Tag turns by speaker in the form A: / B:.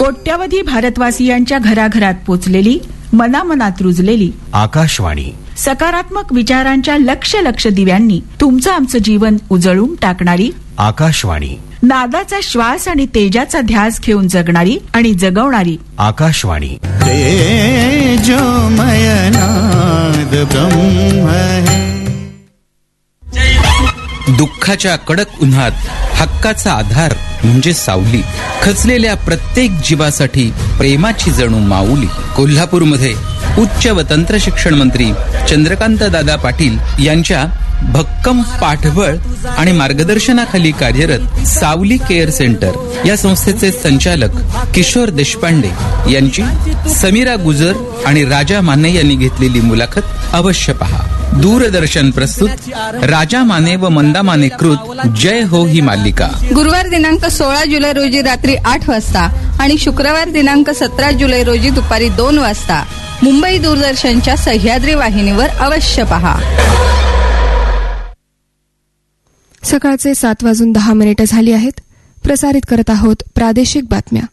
A: कोट्यावधी भारतवासियांच्या घराघरात पोचलेली, मनामनात रुजलेली
B: आकाशवाणी.
A: सकारात्मक विचारांच्या लक्ष लक्ष दिव्यांनी तुमचं आमचं जीवन उजळून टाकणारी
B: आकाशवाणी.
A: नादाचा श्वास आणि तेजाचा ध्यास घेऊन जगणारी आणि जगवणारी
B: आकाशवाणी.
C: तेजोमय नाद ब्रह्म है.
D: दुःखाच्या कडक उन्हात हक्काचा आधार म्हणजे सावली. खचलेल्या प्रत्येक जीवासाठी प्रेमाची जणू माऊली. कोल्हापूरमध्ये उच्च व तंत्र शिक्षण मंत्री चंद्रकांत दादा पाटील यांच्या भक्कम पाठबळ आणि मार्गदर्शनाखाली कार्यरत सावली केअर सेंटर या संस्थेचे संचालक किशोर देशपांडे यांची समीरा गुजर आणि राजा माने यांनी घेतलेली मुलाखत अवश्य पहा. दूरदर्शन प्रस्तुत राजा माने व मंदा माने कृत जय हो ही मालिका
E: गुरुवार दिनांक 16 जुलै रोजी रात्री 8 वाजता आणि शुक्रवार दिनांक 17 जुलै रोजी दुपारी 2 वाजता मुंबई दूरदर्शनच्या सह्याद्री वाहिनीवर अवश्य पहा.
F: सकाळचे 7:10 झाली आहेत. प्रसारित करत आहोत प्रादेशिक बातम्या.